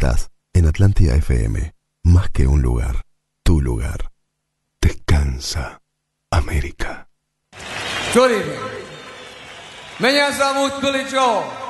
Estás en Atlántida FM, más que un lugar, tu lugar. Descansa, América. Good evening. Меня зовут Billy Joel.